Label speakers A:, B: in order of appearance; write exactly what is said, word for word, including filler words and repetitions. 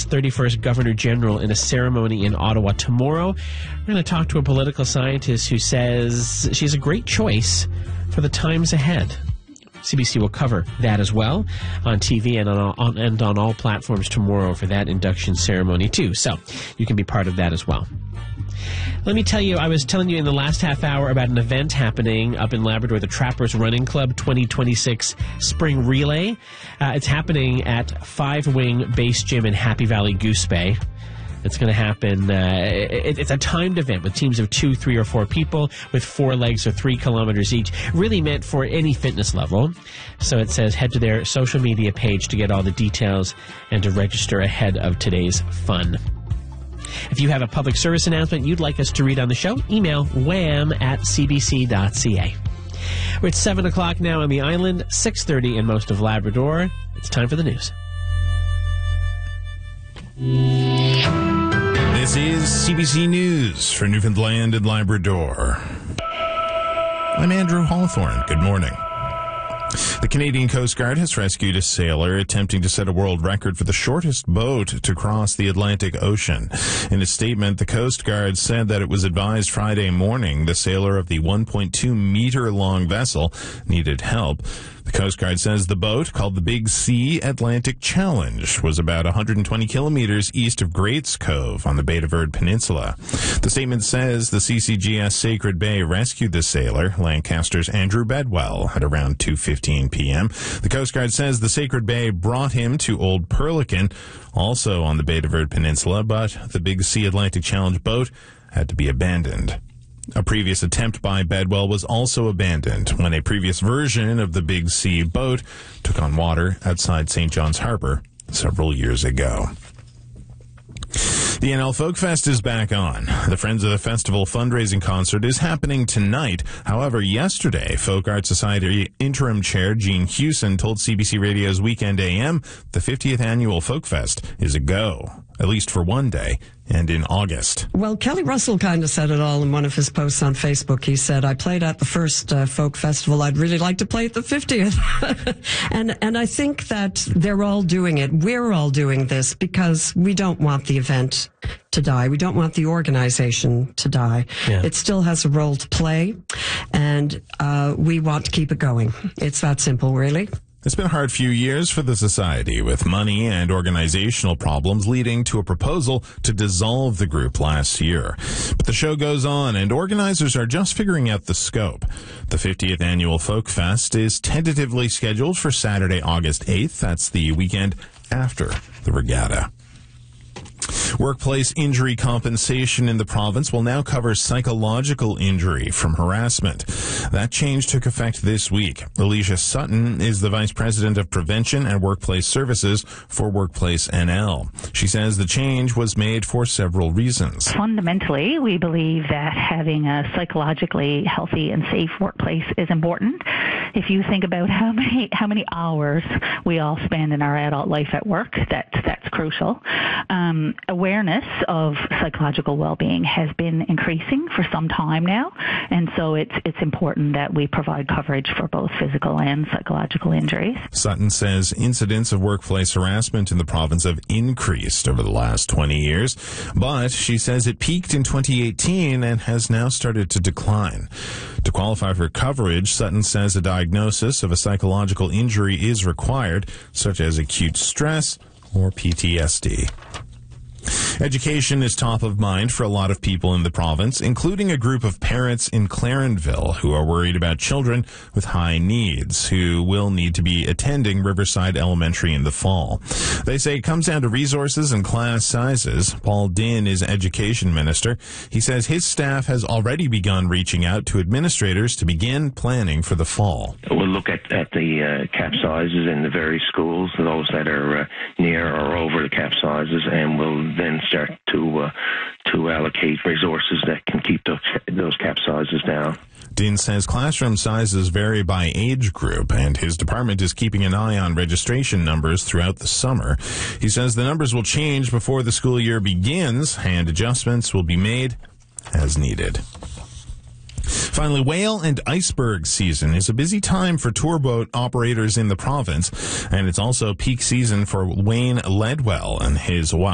A: thirty-first Governor General in a ceremony in Ottawa tomorrow. We're going to talk to a political scientist who says she's a great choice for the times ahead. C B C will cover that as well on T V and on, on, and on all platforms tomorrow for that induction ceremony too. So you can be part of that as well. Let me tell you, I was telling you in the last half hour about an event happening up in Labrador, the Trappers Running Club twenty twenty-six Spring Relay. Uh, it's happening at Five Wing Base Gym in Happy Valley Goose Bay. It's going to happen. Uh, it, it's a timed event with teams of two, three, or four people with four legs or three kilometers each. Really meant for any fitness level. So it says head to their social media page to get all the details and to register ahead of today's fun. If you have a public service announcement you'd like us to read on the show, email wham at c b c dot c a. We're at seven o'clock now on the island, six thirty in most of Labrador. It's time for the news.
B: This is C B C News for Newfoundland and Labrador. I'm Andrew Hawthorne. Good morning. The Canadian Coast Guard has rescued a sailor attempting to set a world record for the shortest boat to cross the Atlantic Ocean. In a statement, the Coast Guard said that it was advised Friday morning the sailor of the one point two meter long vessel needed help. The Coast Guard says the boat, called the Big Sea Atlantic Challenge, was about one hundred twenty kilometers east of Greats Cove on the Bay de Verde Peninsula. The statement says the C C G S Sacred Bay rescued the sailor, Lancaster's Andrew Bedwell, at around two fifteen p.m. The Coast Guard says the Sacred Bay brought him to Old Perlican, also on the Bay de Verde Peninsula, but the Big Sea Atlantic Challenge boat had to be abandoned. A previous attempt by Bedwell was also abandoned when a previous version of the Big Sea boat took on water outside Saint John's Harbour several years ago. The N L Folk Fest is back on. The Friends of the Festival fundraising concert is happening tonight. However, yesterday, Folk Art Society Interim Chair Jean Hewson told C B C Radio's Weekend A M the fiftieth Annual Folk Fest is a go, at least for one day, and in August.
C: Well, Kelly Russell kind of said it all in one of his posts on Facebook. He said, I played at the first uh, folk festival. I'd really like to play at the fiftieth. and and I think that they're all doing it. We're all doing this because we don't want the event to die. We don't want the organization to die. Yeah. It still has a role to play, and uh, we want to keep it going. It's that simple, really.
B: It's been a hard few years for the Society, with money and organizational problems leading to a proposal to dissolve the group last year. But the show goes on, and organizers are just figuring out the scope. The fiftieth Annual Folk Fest is tentatively scheduled for Saturday, August eighth. That's the weekend after the regatta. Workplace injury compensation in the province will now cover psychological injury from harassment. That change took effect this week. Alicia Sutton is the Vice President of Prevention and Workplace Services for Workplace N L. She says the change was made for several reasons.
D: Fundamentally, we believe that having a psychologically healthy and safe workplace is important. If you think about how many how many hours we all spend in our adult life at work, that that's crucial. Um, awareness of psychological well-being has been increasing for some time now, and so it's it's important that we provide coverage for both physical and psychological injuries.
B: Sutton says incidents of workplace harassment in the province have increased over the last twenty years, but she says it peaked in twenty eighteen and has now started to decline. To qualify for coverage, Sutton says a diagnosis of a psychological injury is required, such as acute stress or P T S D. Education is top of mind for a lot of people in the province, including a group of parents in Clarenville who are worried about children with high needs who will need to be attending Riverside Elementary in the fall. They say it comes down to resources and class sizes. Paul Dinn is Education Minister. He says his staff has already begun reaching out to administrators to begin planning for the fall.
E: We'll look at, at the uh, cap sizes in the various schools, those that are uh, near or over the cap sizes, and we'll then start to uh, to allocate resources that can keep those, those cap sizes down.
B: Dean says classroom sizes vary by age group, and his department is keeping an eye on registration numbers throughout the summer. He says the numbers will change before the school year begins, and adjustments will be made as needed. Finally, whale and iceberg season is a busy time for tour boat operators in the province, and it's also peak season for Wayne Ledwell and his wild